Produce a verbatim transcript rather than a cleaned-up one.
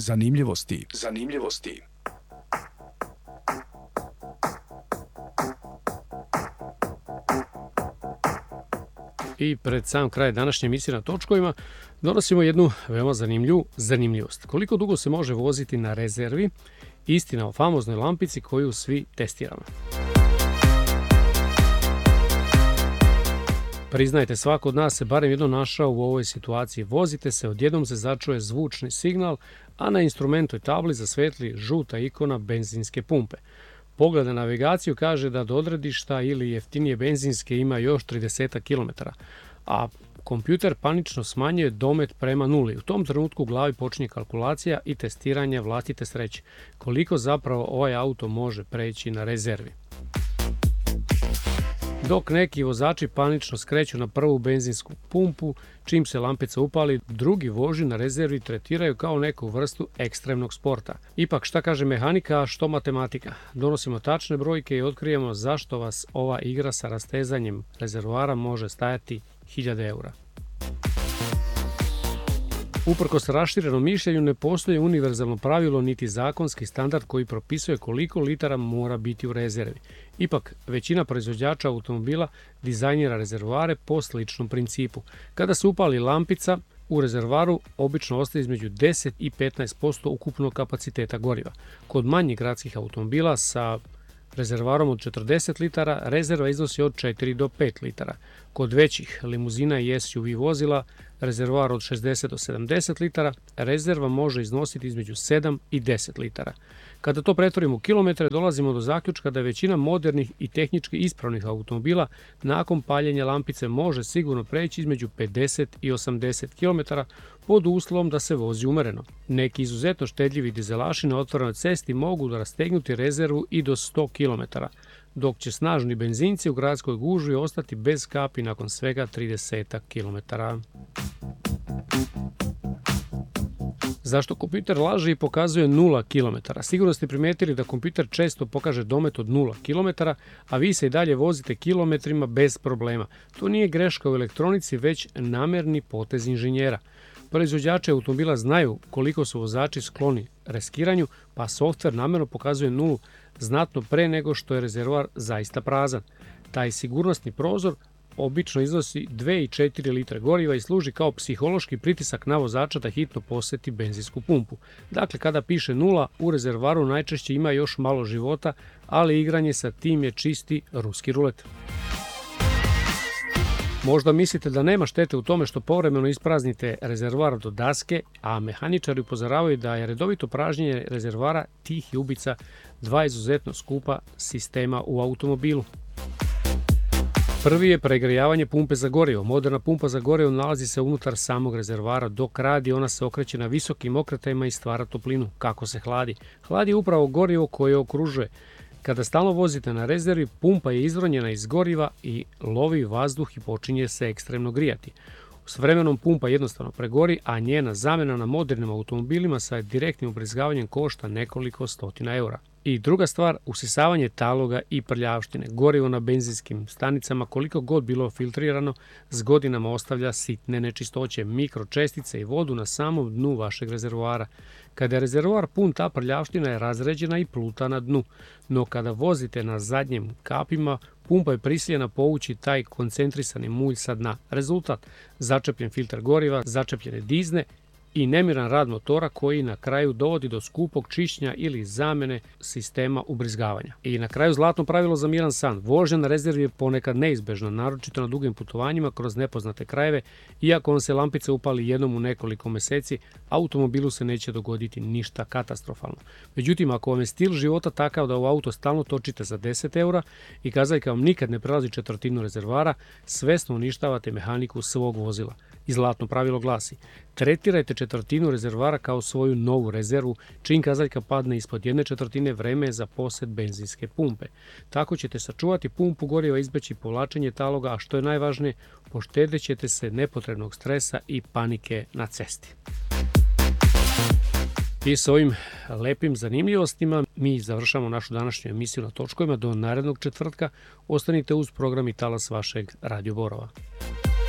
Zanimljivosti. Zanimljivosti. I pred sam kraj današnje emisije na točkovima donosimo jednu veoma zanimljivu zanimljivost. Koliko dugo se može voziti na rezervi? Istina o famoznoj lampici koju svi testiramo. Priznajte, svako od nas se barem jednom našao u ovoj situaciji. Vozite se, odjednom se začuje zvučni signal, a na instrumentoj tabli zasvetli žuta ikona benzinske pumpe. Pogled na navigaciju kaže da do odredišta ili jeftinije benzinske ima još trideset kilometara, a kompjuter panično smanjuje domet prema nuli. U tom trenutku u glavi počinje kalkulacija i testiranje vlastite sreće. Koliko zapravo ovaj auto može preći na rezervi? Dok neki vozači panično skreću na prvu benzinsku pumpu, čim se lampica upali, drugi vožnju na rezervi tretiraju kao neku vrstu ekstremnog sporta. Ipak, šta kaže mehanika, a što matematika? Donosimo tačne brojke i otkrijemo zašto vas ova igra sa rastezanjem rezervoara može stajati hiljade eura. Uprkos raširenom mišljenju ne postoji univerzalno pravilo niti zakonski standard koji propisuje koliko litara mora biti u rezervi. Ipak, većina proizvođača automobila dizajnira rezervoare po sličnom principu. Kada se upali lampica, u rezervoaru obično ostaje između deset i petnaest posto ukupnog kapaciteta goriva. Kod manjih gradskih automobila sa rezervoarom od četrdeset litara, rezerva iznosi od četiri do pet litara. Kod većih limuzina i S U V vozila, rezervoar od šezdeset do sedamdeset litara, rezerva može iznositi između sedam i deset litara. Kada to pretvorimo u kilometre, dolazimo do zaključka da većina modernih i tehnički ispravnih automobila nakon paljenja lampice može sigurno preći između pedeset i osamdeset kilometara pod uslovom da se vozi umereno. Neki izuzetno štedljivi dizelaši na otvorenoj cesti mogu da rastegnuti rezervu i do sto kilometara, dok će snažni benzinci u gradskoj gužvi ostati bez kapi nakon svega trideset kilometara. Zašto kompjuter laže i pokazuje nula kilometara? Sigurno ste primetili da kompjuter često pokaže domet od nula kilometara, a vi se i dalje vozite kilometrima bez problema. To nije greška u elektronici, već namerni potez inženjera. Proizvođači automobila znaju koliko su vozači skloni reskiranju, pa softver namerno pokazuje nulu znatno pre nego što je rezervoar zaista prazan. Taj sigurnosni prozor obično iznosi dve i četiri litre goriva i služi kao psihološki pritisak na vozača da hitno poseti benzinsku pumpu. Dakle, kada piše nula, u rezervoaru najčešće ima još malo života, ali igranje sa tim je čisti ruski rulet. Možda mislite da nema štete u tome što povremeno ispraznite rezervoar do daske, a mehaničari upozoravaju da je redovito pražnjenje rezervoara tihi ubica dva izuzetno skupa sistema u automobilu. Prvi je pregrejavanje pumpe za gorivo. Moderna pumpa za gorivo nalazi se unutar samog rezervoara. Dok radi, ona se okreće na visokim okretajima i stvara toplinu. Kako se hladi? Hladi upravo gorivo koje okružuje. Kada stalno vozite na rezervi, pumpa je izronjena iz goriva i lovi vazduh i počinje se ekstremno grijati. S vremenom pumpa jednostavno pregori, a njena zamjena na modernim automobilima sa direktnim ubrizgavanjem košta nekoliko stotina eura. I druga stvar, usisavanje taloga i prljavštine. Gorivo na benzinskim stanicama, koliko god bilo filtrirano, s godinama ostavlja sitne nečistoće, mikročestice i vodu na samom dnu vašeg rezervoara. Kada je rezervoar pun, ta prljavština je razređena i pluta na dnu. No kada vozite na zadnjem kapima, pumpa je prisiljena povući taj koncentrisani mulj sa dna. Rezultat, začepljen filter goriva, začepljene dizne i nemiran rad motora koji na kraju dovodi do skupog čišćenja ili zamene sistema ubrizgavanja. I na kraju zlatno pravilo za miran san. Vožnja na rezervi je ponekad neizbežna, naročito na dugim putovanjima kroz nepoznate krajeve. Iako vam se lampica upali jednom u nekoliko meseci, automobilu se neće dogoditi ništa katastrofalno. Međutim, ako vam je stil života takav da u auto stalno točite za deset eura i kazaljka vam nikad ne prelazi četvrtinu rezervoara, svesno uništavate mehaniku svog vozila. I zlatno pravilo glasi: tretirajte četvrtinu rezervoara kao svoju novu rezervu, čim kazaljka padne ispod jedne četvrtine, vreme je za posed benzinske pumpe. Tako ćete sačuvati pumpu goriva, izbeći povlačenje taloga, a što je najvažnije, poštedjet ćete se nepotrebnog stresa i panike na cesti. I s ovim lepim zanimljivostima mi završamo našu današnju emisiju na točkovima. Do narednog četvrtka ostanite uz program i talas vašeg Radio Borova.